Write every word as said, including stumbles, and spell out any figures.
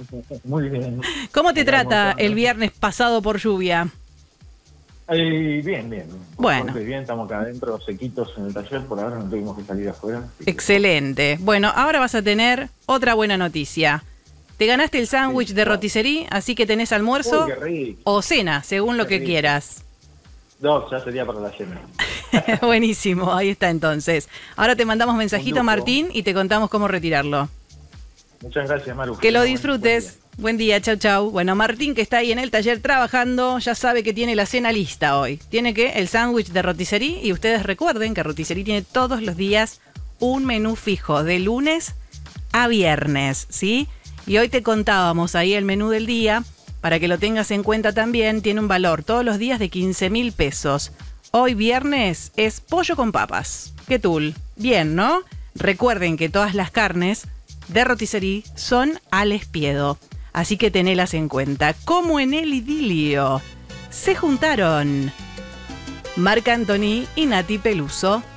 Muy bien. ¿Cómo te Acá trata montando. el viernes pasado por lluvia? Eh, bien, bien. Por Bueno. suerte, bien, estamos acá adentro, sequitos en el taller, por ahora no tuvimos que salir afuera. así que- Excelente. Bueno, ahora vas a tener otra buena noticia. Te ganaste el sándwich Sí, de wow. rotisserie, así que tenés almuerzo Uy, qué rico. o cena, según lo Qué que rico. quieras. No, ya sería para la cena. Buenísimo, ahí está entonces. Ahora te mandamos mensajito, lujo. Martín, y te contamos cómo retirarlo. Muchas gracias, Maru. Que lo Buen- disfrutes. buen Buen día, chau, chau. Bueno, Martín, que está ahí en el taller trabajando, ya sabe que tiene la cena lista hoy. Tiene que el sándwich de rotisserie, y ustedes recuerden que rotisserie tiene todos los días un menú fijo, de lunes a viernes, ¿sí? Y hoy te contábamos ahí el menú del día, para que lo tengas en cuenta también, tiene un valor todos los días de quince mil pesos. Hoy viernes es pollo con papas. ¿Qué tul? Bien, ¿no? Recuerden que todas las carnes de rotisserie son al espiedo, así que tenelas en cuenta. Como en el idilio, se juntaron Marc Anthony y Nati Peluso.